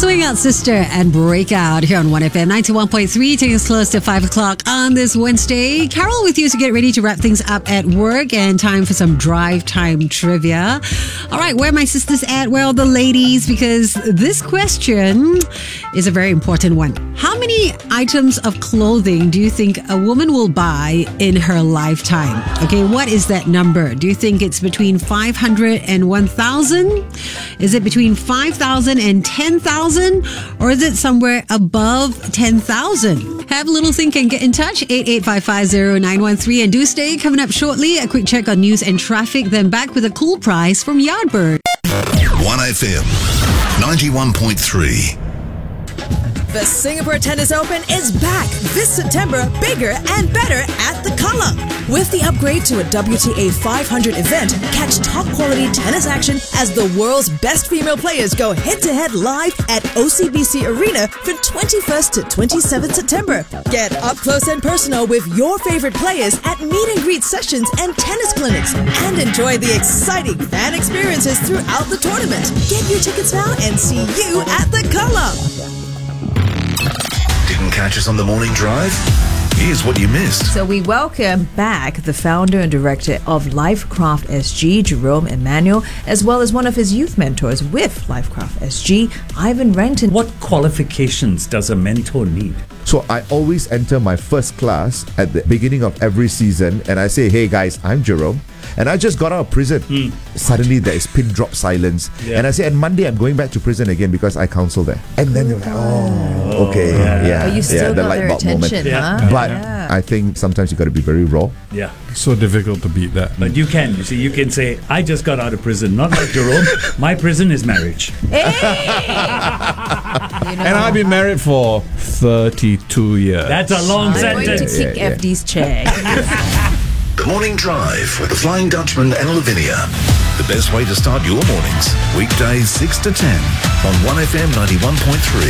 Swing Out Sister and Breakout here on 1FM 91.3, taking us close to 5 o'clock on this Wednesday. Carol with you to get ready to wrap things up at work, and time for some drive time trivia. All right, where are my sisters at? Where are the ladies? Because this question is a very important one. How many items of clothing do you think a woman will buy in her lifetime? Okay, what is that number? Do you think it's between 500 and 1,000? Is it between 5,000 and 10,000? Or is it somewhere above 10,000? Have a little think and get in touch. 88550913, and do stay. Coming up shortly, a quick check on news and traffic, then back with a cool prize from Yardbird. 1FM 91.3. The Singapore Tennis Open is back this September, bigger and better at the Kallang. With the upgrade to a WTA 500 event, catch top quality tennis action as the world's best female players go head-to-head live at OCBC Arena from 21st to 27th September. Get up close and personal with your favorite players at meet and greet sessions and tennis clinics, and enjoy the exciting fan experiences throughout the tournament. Get your tickets now and see you at the Kallang. Didn't catch us on the morning drive? Here's what you missed. So we welcome back the founder and director of Lifecraft SG, Jerome Emmanuel, as well as one of his youth mentors with Lifecraft SG, Ivan Renton. What qualifications does a mentor need? So I always enter my first class at the beginning of every season, and I say, hey guys, I'm Jerome, and I just got out of prison. Suddenly there is pin drop silence. And I say, and Monday I'm going back to prison again because I counsel there. And then they're like, oh, okay. Oh, you still the got light their bulb attention, moment. huh? But I think sometimes you got to be very raw. Yeah. So difficult to beat that. But you can. You see, you can say, I just got out of prison. Not like Jerome. My prison is marriage. And I've been married for 32 years. That's a long I'm going to sentence. kick FD's chair. The Morning Drive with the Flying Dutchman and Lavinia. The best way to start your mornings. Weekdays 6 to 10 on 1FM 91.3.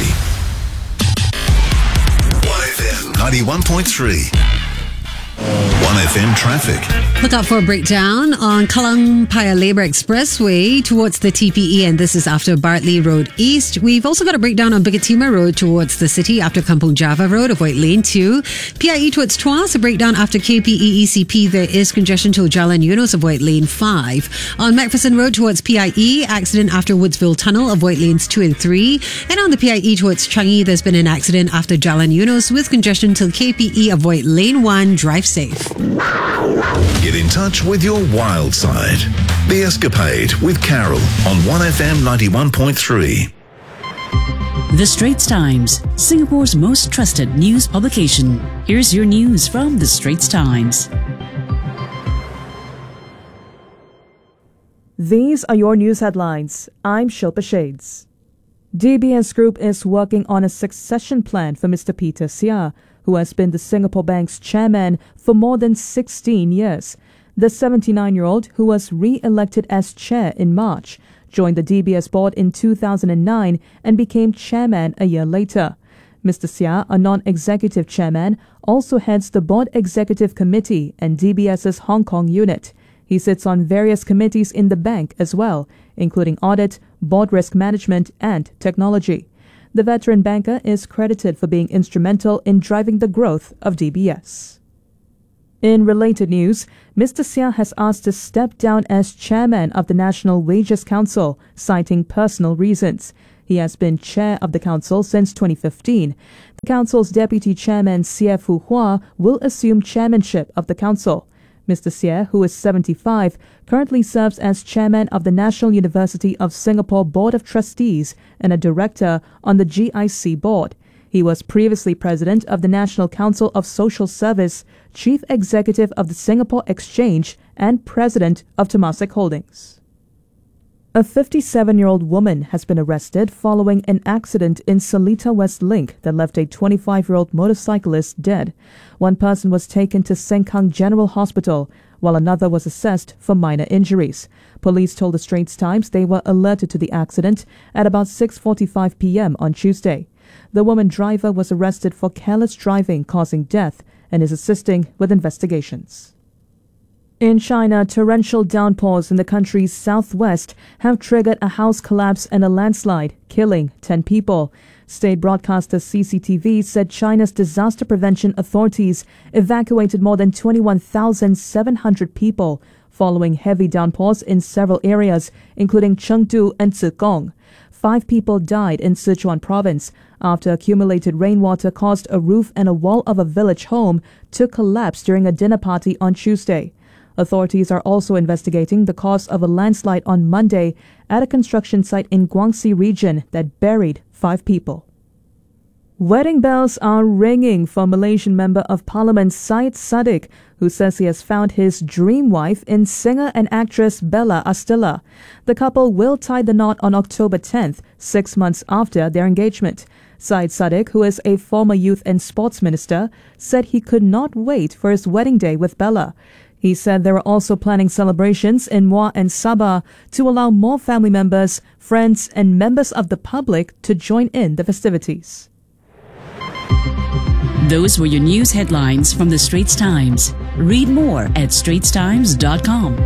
1FM 91.3. 1FM traffic. Look out for a breakdown on Kallang Paya Lebar Expressway towards the TPE, and this is after Bartley Road East. We've also got a breakdown on Bukit Timah Road towards the city after Kampong Java Road. Avoid lane 2. PIE towards Tuas, a breakdown after KPE ECP. There is congestion till Jalan Eunos. Avoid lane 5. On Macpherson Road towards PIE, accident after Woodsville Tunnel. Avoid lanes 2 and 3. And on the PIE towards Changi, there's been an accident after Jalan Eunos with congestion till KPE. Avoid lane 1. Drive safe. Get in touch with your wild side. The Escapade with Carol on 1FM 91.3. The Straits Times, Singapore's most trusted news publication. Here's your news from The Straits Times. These are your news headlines. I'm Shilpa Shades. DBS Group is working on a succession plan for Mr. Peter Seah, who has been the Singapore Bank's chairman for more than 16 years. The 79-year-old, who was re-elected as chair in March, joined the DBS board in 2009 and became chairman a year later. Mr. Seah, a non-executive chairman, also heads the Board Executive Committee and DBS's Hong Kong unit. He sits on various committees in the bank as well, including audit, board risk management and technology. The veteran banker is credited for being instrumental in driving the growth of DBS. In related news, Mr. Seah has asked to step down as chairman of the National Wages Council, citing personal reasons. He has been chair of the council since 2015. The council's deputy chairman, Sieh Fu Hua, will assume chairmanship of the council. Mr. Seah, who is 75, currently serves as chairman of the National University of Singapore Board of Trustees and a director on the GIC board. He was previously president of the National Council of Social Service, chief executive of the Singapore Exchange, and president of Temasek Holdings. A 57-year-old woman has been arrested following an accident in Seletar West Link that left a 25-year-old motorcyclist dead. One person was taken to Sengkang General Hospital, while another was assessed for minor injuries. Police told the Straits Times they were alerted to the accident at about 6:45 p.m. on Tuesday. The woman driver was arrested for careless driving causing death and is assisting with investigations. In China, torrential downpours in the country's southwest have triggered a house collapse and a landslide, killing 10 people. State broadcaster CCTV said China's disaster prevention authorities evacuated more than 21,700 people following heavy downpours in several areas, including Chengdu and Zigong. 5 people died in Sichuan province after accumulated rainwater caused a roof and a wall of a village home to collapse during a dinner party on Tuesday. Authorities are also investigating the cause of a landslide on Monday at a construction site in Guangxi region that buried 5 people. Wedding bells are ringing for Malaysian Member of Parliament Syed Saddiq, who says he has found his dream wife in singer and actress Bella Astella. The couple will tie the knot on October 10th, 6 months after their engagement. Syed Saddiq, who is a former youth and sports minister, said he could not wait for his wedding day with Bella. He said they were also planning celebrations in Muar and Sabah to allow more family members, friends, and members of the public to join in the festivities. Those were your news headlines from the Straits Times. Read more at straitstimes.com.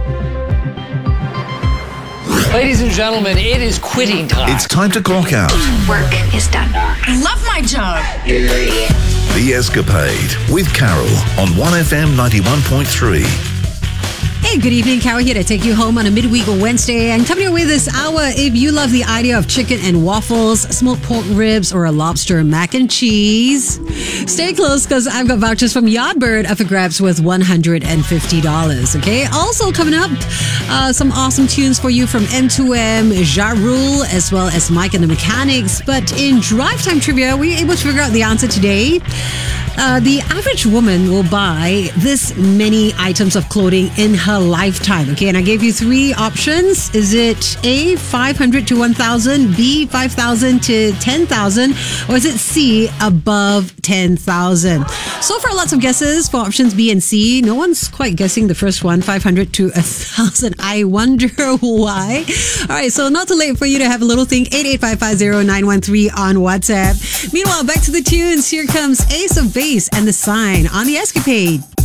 Ladies and gentlemen, it is quitting time. It's time to clock out. Work is done. I love my job. The Escapade with Carol on 1FM 91.3. Hey, good evening. Carol here to take you home on a midweek Wednesday. And coming your way this hour, if you love the idea of chicken and waffles, smoked pork ribs, or a lobster mac and cheese, stay close because I've got vouchers from Yardbird up for grabs with $150. Okay. Also coming up, some awesome tunes for you from M2M, Ja Rule, as well as Mike and the Mechanics. But in Drive Time Trivia, we were able to figure out the answer today. The average woman will buy this many items of clothing in her lifetime. Okay, and I gave you 3 options. Is it A, 500 to 1,000, B, 5,000 to 10,000, or is it C, above 10,000? So far, lots of guesses for options B and C. No one's quite guessing the first one, 500 to 1,000. I wonder why. All right, so not too late for you to have a little think. 88550 on WhatsApp. Meanwhile, back to the tunes. Here comes Ace of Base and The Sign on The Escapade.